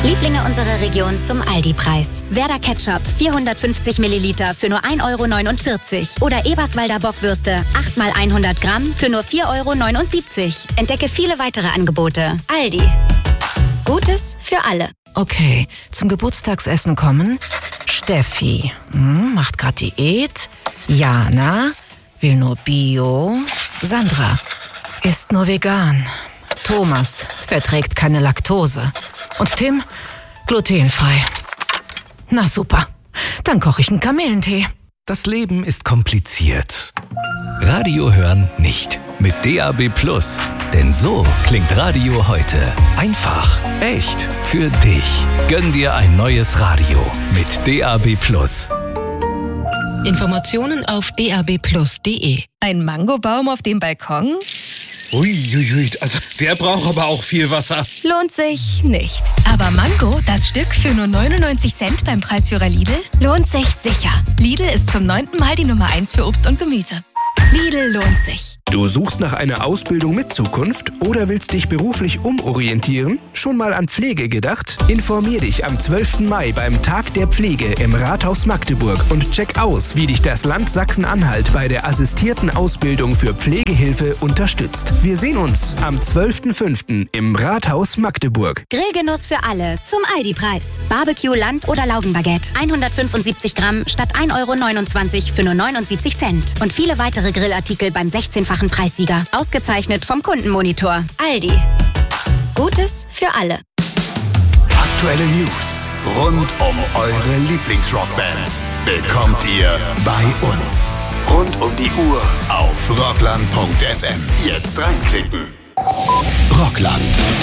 Lieblinge unserer Region zum Aldi-Preis. Werder Ketchup 450 Milliliter für nur 1,49 € oder Eberswalder Bockwürste 8 x 100 Gramm für nur 4,79 €. Entdecke viele weitere Angebote. Aldi. Gutes für alle. Okay, zum Geburtstagsessen kommen Steffi, macht grad Diät. Jana, will nur Bio. Sandra, isst nur vegan. Thomas, verträgt keine Laktose. Und Tim, glutenfrei. Na super, dann koche ich einen Kamillentee. Das Leben ist kompliziert. Radio hören nicht. Mit DAB+. Denn so klingt Radio heute. Einfach, echt, für dich. Gönn dir ein neues Radio mit DAB+. Informationen auf dabplus.de. Ein Mangobaum auf dem Balkon? Uiuiui, also der braucht aber auch viel Wasser. Lohnt sich nicht. Aber Mango, das Stück für nur 99 Cent beim Preisführer Lidl, lohnt sich sicher. Lidl ist zum 9. Mal die Nummer 1 für Obst und Gemüse. Lidl lohnt sich. Du suchst nach einer Ausbildung mit Zukunft oder willst dich beruflich umorientieren? Schon mal an Pflege gedacht? Informier dich am 12. Mai beim Tag der Pflege im Rathaus Magdeburg und check aus, wie dich das Land Sachsen-Anhalt bei der assistierten Ausbildung für Pflegehilfe unterstützt. Wir sehen uns am 12.05. im Rathaus Magdeburg. Grillgenuss für alle zum Aldi-Preis. Barbecue, Land- oder Laugenbaguette 175 Gramm statt 1,29 € für nur 79 Cent. Und viele weitere Grillartikel beim 16-fachen Preissieger. Ausgezeichnet vom Kundenmonitor. Aldi. Gutes für alle. Aktuelle News rund um eure Lieblingsrockbands bekommt ihr bei uns. Rund um die Uhr auf rockland.fm. Jetzt reinklicken. Rockland.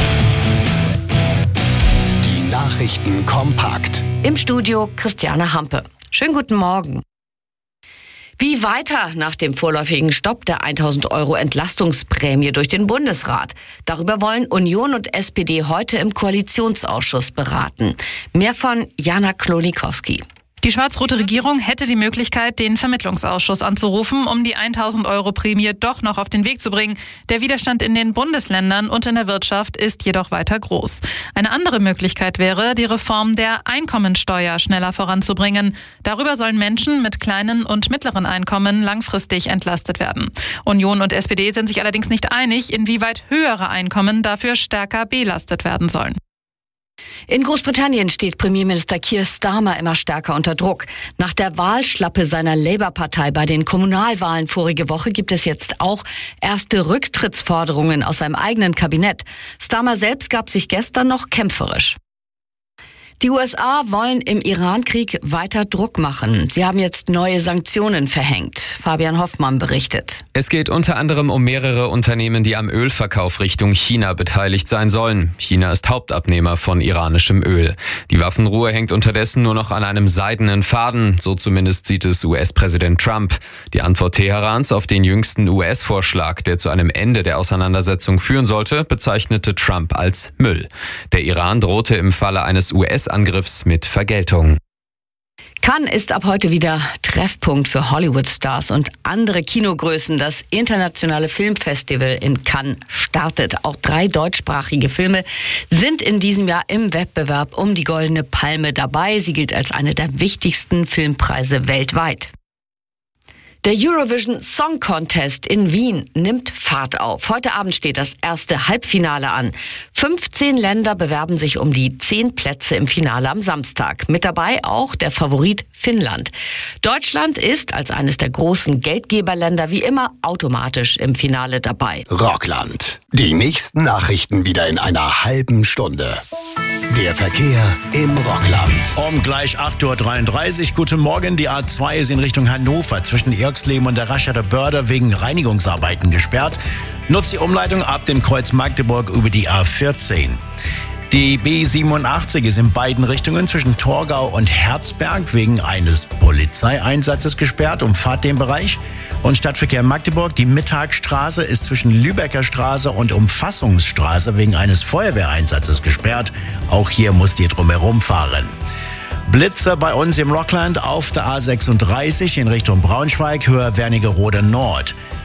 Die Nachrichten kompakt. Im Studio Christiane Hampe. Schönen guten Morgen. Wie weiter nach dem vorläufigen Stopp der 1.000 € Entlastungsprämie durch den Bundesrat? Darüber wollen Union und SPD heute im Koalitionsausschuss beraten. Mehr von Jana Klonikowski. Die schwarz-rote Regierung hätte die Möglichkeit, den Vermittlungsausschuss anzurufen, um die 1.000 € Prämie doch noch auf den Weg zu bringen. Der Widerstand in den Bundesländern und in der Wirtschaft ist jedoch weiter groß. Eine andere Möglichkeit wäre, die Reform der Einkommensteuer schneller voranzubringen. Darüber sollen Menschen mit kleinen und mittleren Einkommen langfristig entlastet werden. Union und SPD sind sich allerdings nicht einig, inwieweit höhere Einkommen dafür stärker belastet werden sollen. In Großbritannien steht Premierminister Keir Starmer immer stärker unter Druck. Nach der Wahlschlappe seiner Labour-Partei bei den Kommunalwahlen vorige Woche gibt es jetzt auch erste Rücktrittsforderungen aus seinem eigenen Kabinett. Starmer selbst gab sich gestern noch kämpferisch. Die USA wollen im Iran-Krieg weiter Druck machen. Sie haben jetzt neue Sanktionen verhängt. Fabian Hoffmann berichtet. Es geht unter anderem um mehrere Unternehmen, die am Ölverkauf Richtung China beteiligt sein sollen. China ist Hauptabnehmer von iranischem Öl. Die Waffenruhe hängt unterdessen nur noch an einem seidenen Faden. So zumindest sieht es US-Präsident Trump. Die Antwort Teherans auf den jüngsten US-Vorschlag, der zu einem Ende der Auseinandersetzung führen sollte, bezeichnete Trump als Müll. Der Iran drohte im Falle eines US-Angriffs mit Vergeltung. Cannes ist ab heute wieder Treffpunkt für Hollywood-Stars und andere Kinogrößen. Das internationale Filmfestival in Cannes startet. Auch 3 deutschsprachige Filme sind in diesem Jahr im Wettbewerb um die Goldene Palme dabei. Sie gilt als eine der wichtigsten Filmpreise weltweit. Der Eurovision Song Contest in Wien nimmt Fahrt auf. Heute Abend steht das erste Halbfinale an. 15 Länder bewerben sich um die 10 Plätze im Finale am Samstag. Mit dabei auch der Favorit Finnland. Deutschland ist als eines der großen Geldgeberländer wie immer automatisch im Finale dabei. Rockland. Die nächsten Nachrichten wieder in einer halben Stunde. Der Verkehr im Rockland. Um gleich 8.33 Uhr. Guten Morgen. Die A2 ist in Richtung Hannover zwischen Irxleben und der Rastatter Börde wegen Reinigungsarbeiten gesperrt. Nutzt die Umleitung ab dem Kreuz Magdeburg über die A14. Die B87 ist in beiden Richtungen zwischen Torgau und Herzberg wegen eines Polizeieinsatzes gesperrt. Umfahrt den Bereich. Und Stadtverkehr Magdeburg, die Mittagstraße ist zwischen Lübecker Straße und Umfassungsstraße wegen eines Feuerwehreinsatzes gesperrt. Auch hier muss die drumherum fahren. Blitze bei uns im Rockland auf der A36 in Richtung Braunschweig, Höhe Wernigerode Nord.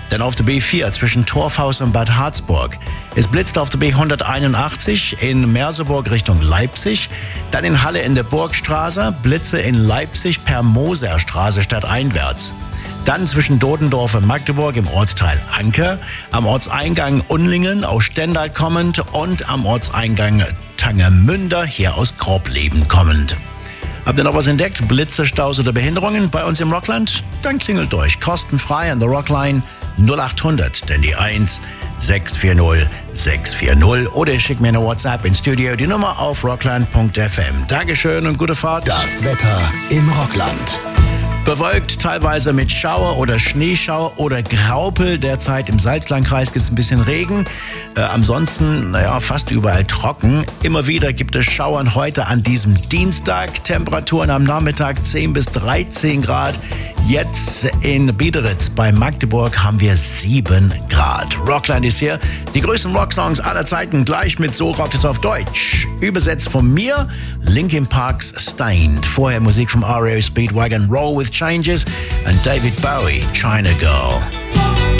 Dann auf der B4 zwischen Torfhaus und Bad Harzburg. Es blitzt auf der B181 in Merseburg Richtung Leipzig. Dann in Halle in der Burgstraße, Blitze in Leipzig per Moserstraße stadteinwärts. Dann zwischen Dodendorf und Magdeburg im Ortsteil Anker, am Ortseingang Unlingen aus Stendal kommend und am Ortseingang Tangermünder hier aus Grobleben kommend. Habt ihr noch was entdeckt? Blitze, Staus oder Behinderungen bei uns im Rockland? Dann klingelt durch. Kostenfrei an der Rockline 0800, denn die 1 640 640 oder ihr schickt mir eine WhatsApp ins Studio, die Nummer auf rockland.fm. Dankeschön und gute Fahrt. Das Wetter im Rockland. Bewölkt, teilweise mit Schauer oder Schneeschauer oder Graupel. Derzeit im Salzlandkreis gibt es ein bisschen Regen. Ansonsten, fast überall trocken. Immer wieder gibt es Schauern heute an diesem Dienstag. Temperaturen am Nachmittag 10 bis 13 Grad. Jetzt in Biederitz bei Magdeburg haben wir 7 Grad. Rockland ist hier. Die größten Rocksongs aller Zeiten gleich mit So rockt es auf Deutsch. Übersetzt von mir, Linkin Park's Stained. Vorher Musik vom REO Speedwagon Roll with Changes und David Bowie, China Girl.